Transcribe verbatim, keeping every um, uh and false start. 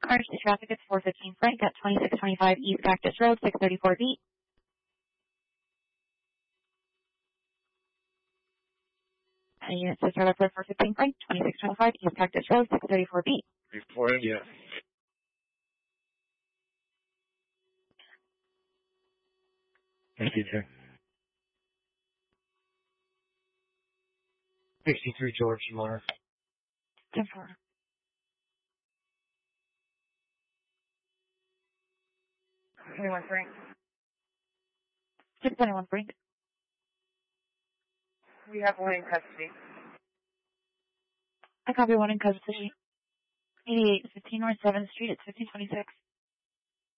Emergency traffic, it's four fifteen Frank at twenty-six twenty-five East Cactus Road, six thirty-four beat. And unit sister letter four fifteen Frank, twenty-six twenty-five East Cactus Road, six thirty-four beat. Reported, yes. Thank you, sir. sixty-three George Lamar. ten four. twenty-one Frank. six twenty-one Frank. We have one in custody. I copy one in custody. eighty-eight fifteen North seventh Street, it's fifteen twenty-six.